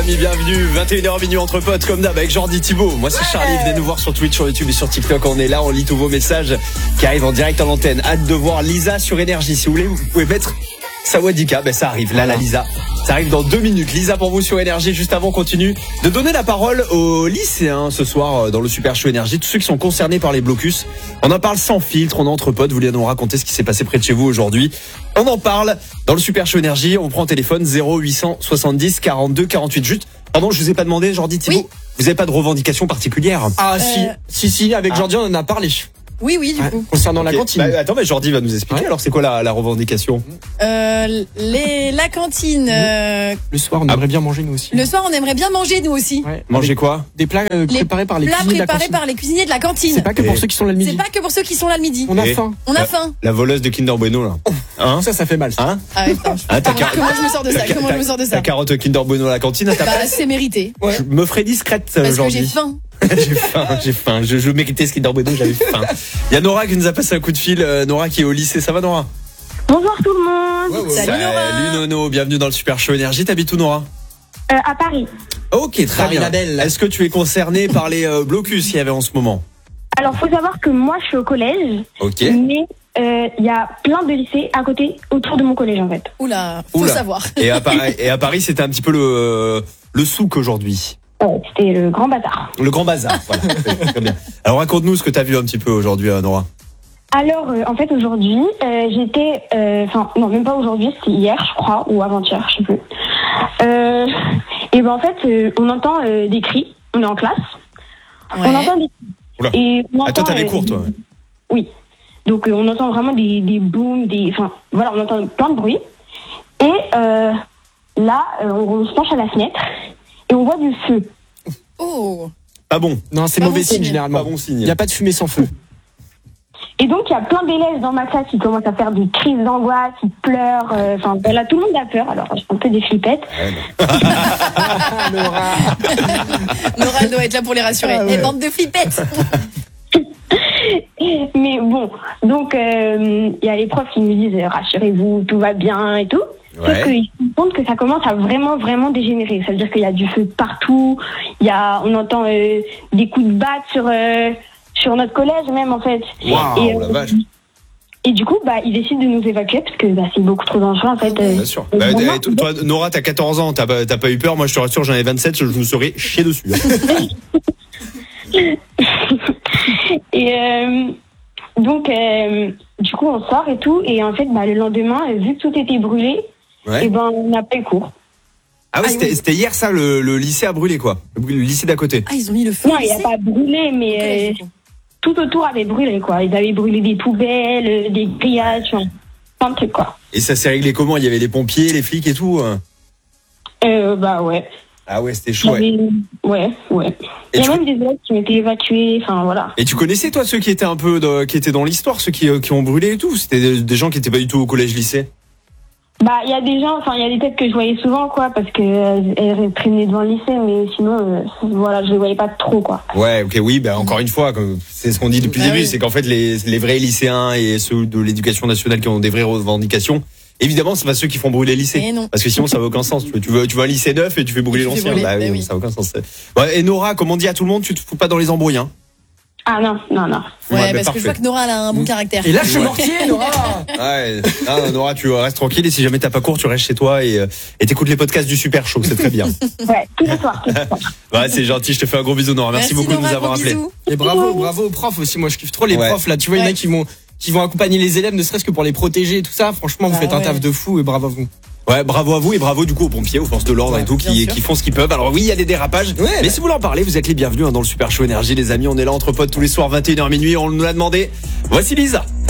Bienvenue, 21h minuit entre potes comme d'hab avec Jordi Thibaut. Moi c'est Charlie, venez nous voir sur Twitch, sur YouTube et sur TikTok. On est là, on lit tous vos messages qui arrivent en direct à l'antenne. Hâte de voir Lisa sur Énergie. Si vous voulez, vous pouvez mettre Sawadika, ça arrive, là la Lisa. Ça arrive dans 2 minutes. Lisa pour vous sur Énergie. Juste avant, on continue de donner la parole aux lycéens ce soir dans le Super Show Énergie. Tous ceux qui sont concernés par les blocus. On en parle sans filtre, on est entre potes. Vous voulez nous raconter ce qui s'est passé près de chez vous aujourd'hui? On en parle dans le Super Show Énergie. On prend le téléphone 0870 42 48. Juste, pardon, je vous ai pas demandé, Jordi Thibaut. Oui. Vous avez pas de revendication particulière? Ah si, avec Jordi on en a parlé. Oui, du coup. Concernant la cantine. Attends, mais Jordi va nous expliquer. Alors, c'est quoi la revendication? La cantine. Le soir, on aimerait bien manger nous aussi. Le soir, on aimerait bien manger nous aussi. Ouais. Manger quoi? Des plats préparés par les cuisiniers de la cantine. Par les cuisiniers de la cantine. C'est pas que pour ceux qui sont là le midi. C'est pas que pour ceux qui sont là le midi. On a faim. On a faim. La voleuse de Kinder Bueno, là. Hein? Ça fait mal. Hein? Ah ouais, putain. Comment je me sors de ça? Ta carotte Kinder Bueno à la cantine à ta place? C'est mérité. Ouais. Je me ferai discrète, parce Jordi. que j'ai faim. J'ai faim. Je méritais ce Kinder Bueno, j'avais faim. Il y a Nora qui nous a passé un coup de fil. Nora qui est au lycée. Ça va, Nora? Bonjour tout le monde. Salut Nora. Salut Nono, bienvenue dans le Super Show Énergie. T'habites où, Nora? À Paris. Ok, très bien. La belle. Est-ce que tu es concerné par les blocus qu'il y avait en ce moment? Alors, faut savoir que moi, je suis au collège. Ok. Mais il y a plein de lycées à côté, autour de mon collège, en fait. Oula, faut savoir. Et à Paris, c'était un petit peu le souk aujourd'hui. C'était le grand bazar. Le grand bazar, voilà. Très bien. Alors, raconte-nous ce que t'as vu un petit peu aujourd'hui, Nora. Alors, en fait, aujourd'hui, j'étais... non, même pas aujourd'hui, c'était hier, je crois, ou avant-hier, je sais plus. Et ben en fait, on entend des cris, on est en classe. Ouais. On entend des Oula. Et on entend, toi, t'avais cours, toi. Oui. Donc, on entend vraiment des booms, voilà, on entend plein de bruit. Et là, on se penche à la fenêtre et on voit du feu. Oh. Pas bon. Non, c'est Pas mauvais bon signe signe. généralement. Pas bon signe. Il n'y a pas de fumée sans feu. Et donc, il y a plein d'élèves dans ma classe qui commencent à faire des crises d'angoisse, qui pleurent. Voilà, tout le monde a peur. Alors, j'ai un peu des flippettes. Nora, elle doit être là pour les rassurer. Ah ouais. Et bande de flippettes. Mais bon, donc, il y a les profs qui nous disent rassurez-vous, tout va bien et tout. Ouais. Sauf qu'ils se rendent compte que ça commence à vraiment dégénérer. Ça veut dire qu'il y a du feu partout. On entend des coups de batte sur notre collège même, en fait. Waouh, la vache. Et du coup, ils décident de nous évacuer parce que c'est beaucoup trop dangereux, en fait. Bien sûr. Toi, Nora, t'as 14 ans, t'as pas eu peur. Moi, je te rassure, j'en ai 27, je me serais chié dessus. Et donc, du coup, on sort et tout. Et en fait, le lendemain, vu que tout était brûlé, Ouais. on n'a pas eu cours. Ah ouais, c'était hier ça, le lycée a brûlé quoi. Le lycée d'à côté. Ah, ils ont mis le feu. Non, il n'a pas brûlé, mais tout autour avait brûlé, quoi. Ils avaient brûlé des poubelles, des grillages, plein de trucs, quoi. Et ça s'est réglé comment? Il y avait les pompiers, les flics et tout? Ouais. Ah ouais, c'était chaud. Ouais. Ouais. Et Il y a même des élèves qui ont été évacués, voilà. Et tu connaissais toi ceux qui étaient qui étaient dans l'histoire, ceux qui ont brûlé et tout? C'était des gens qui étaient pas du tout au collège-lycée? Il y a des gens, il y a des têtes que je voyais souvent, quoi, parce que elles traînaient devant le lycée, mais sinon, je les voyais pas trop, quoi. Ouais, ok, oui, encore une fois, c'est ce qu'on dit depuis le début, oui. c'est qu'en fait les vrais lycéens et ceux de l'éducation nationale qui ont des vraies revendications, évidemment, c'est pas ceux qui font brûler le lycée. Et non. Parce que sinon, ça n'a aucun sens. Tu veux un lycée neuf et tu fais brûler Et tu fais l'ancien. brûler, Oui, oui. ça n'a aucun sens. Ouais, et Nora, comme on dit à tout le monde, tu te fous pas dans les embrouilles, hein. Ah non. Ouais, mais parce que je vois que Nora elle a un bon caractère. Et là, je suis mortier, Nora. Ouais. Ah, Nora, tu restes tranquille et si jamais t'as pas cours, tu restes chez toi et t'écoutes les podcasts du Super Show, c'est très bien. Ouais, tous les soirs. Ouais, c'est gentil, je te fais un gros bisou, Nora. Merci beaucoup Nora, de nous avoir gros appelés. bisous. Et bravo aux profs aussi. Moi, je kiffe trop les profs là. Tu vois, il y en a qui vont accompagner les élèves, ne serait-ce que pour les protéger et tout ça. Franchement, vous faites un taf de fou et bravo à vous. Ouais, bravo à vous et bravo du coup aux pompiers, aux forces de l'ordre et tout qui font ce qu'ils peuvent. Alors oui, il y a des dérapages, mais si vous voulez en parler, vous êtes les bienvenus dans le Super Show Énergie, les amis. On est là entre potes tous les soirs 21h minuit, on nous l'a demandé. Voici Lisa.